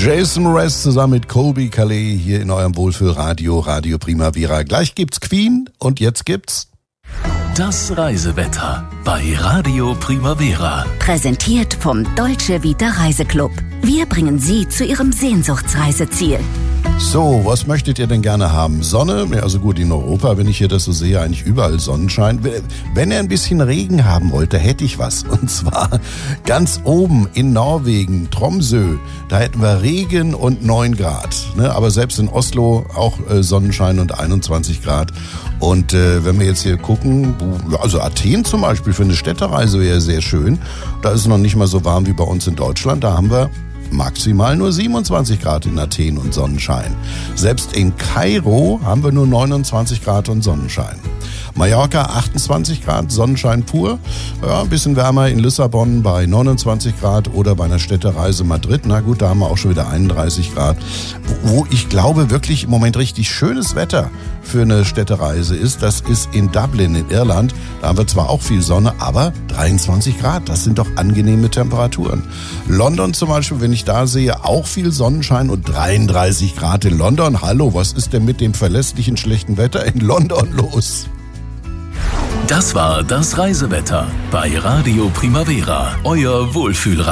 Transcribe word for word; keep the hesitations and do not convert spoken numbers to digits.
Jason Mraz zusammen mit Colby Calais hier in eurem Wohlfühlradio, Radio Primavera. Gleich gibt's Queen und jetzt gibt's das Reisewetter bei Radio Primavera. Präsentiert vom Dolce Vita Reiseclub. Wir bringen Sie zu Ihrem Sehnsuchtsreiseziel. So, was möchtet ihr denn gerne haben? Sonne? Ja, also gut, in Europa, wenn ich hier das so sehe, eigentlich überall Sonnenschein. Wenn ihr ein bisschen Regen haben wollt, da hätte ich was. Und zwar ganz oben in Norwegen, Tromsø, da hätten wir Regen und neun Grad. Ne? Aber selbst in Oslo auch äh, Sonnenschein und einundzwanzig Grad. Und äh, wenn wir jetzt hier gucken, also Athen zum Beispiel für eine Städtereise wäre sehr schön. Da ist es noch nicht mal so warm wie bei uns in Deutschland. Da haben wir maximal nur siebenundzwanzig Grad in Athen und Sonnenschein. Selbst in Kairo haben wir nur neunundzwanzig Grad und Sonnenschein. Mallorca achtundzwanzig Grad, Sonnenschein pur. Ja, ein bisschen wärmer in Lissabon bei neunundzwanzig Grad oder bei einer Städtereise Madrid. Na gut, da haben wir auch schon wieder einunddreißig Grad. Wo ich glaube, wirklich im Moment richtig schönes Wetter für eine Städtereise ist, das ist in Dublin in Irland. Da haben wir zwar auch viel Sonne, aber dreiundzwanzig Grad, das sind doch angenehme Temperaturen. London zum Beispiel, wenn ich da sehe, auch viel Sonnenschein und dreiunddreißig Grad in London. Hallo, was ist denn mit dem verlässlichen schlechten Wetter in London los? Das war das Reisewetter bei Radio Primavera, euer Wohlfühlradio.